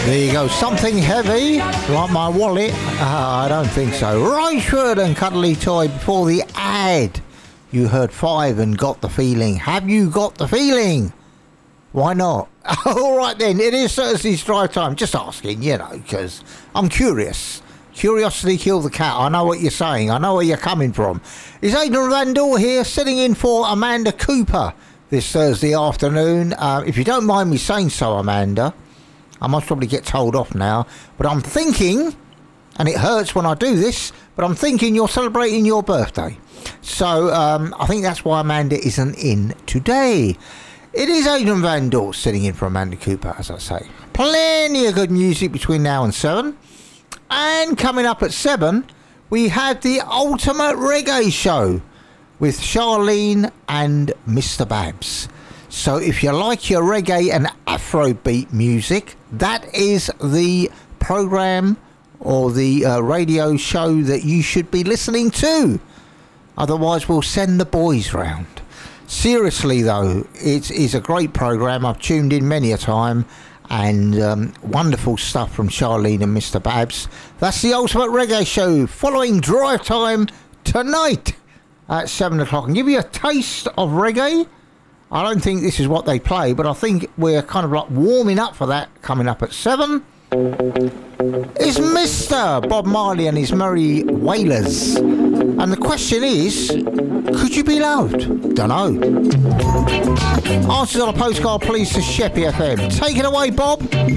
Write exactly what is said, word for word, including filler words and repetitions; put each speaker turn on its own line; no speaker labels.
There you go, something heavy, like my wallet. Uh, I don't think so. Rosewood and Cuddly Toy before the ad. You heard Five and Got the Feeling. Have you got the feeling? Why not? All right then, it is Thursday's drive time. Just asking, you know, because I'm curious. Curiosity killed the cat. I know what you're saying. I know where you're coming from. Is Adrian Vandal here, sitting in for Amanda Cooper this Thursday afternoon. Uh, if you don't mind me saying so, Amanda, I must probably get told off now, but I'm thinking, and it hurts when I do this, but I'm thinking you're celebrating your birthday. So um, I think that's why Amanda isn't in today. It is Adrian Vandal sitting in for Amanda Cooper, as I say. Plenty of good music between now and seven. And coming up at seven, we have the Ultimate Reggae Show with Charlene and Mister Babs. So if you like your reggae and Afrobeat music, that is the program or the uh, radio show that you should be listening to. Otherwise, we'll send the boys round. Seriously, though, it is a great program. I've tuned in many a time, and um, wonderful stuff from Charlene and Mister Babs. That's the Ultimate Reggae Show following drive time tonight at seven o'clock. And give you a taste of reggae. I don't think this is what they play, but I think we're kind of like warming up for that coming up at seven. It's Mister Bob Marley and his Merry Wailers. And the question is, could you be loved? Dunno. Answers on a postcard, please, to Sheppy F M. Take it away, Bob.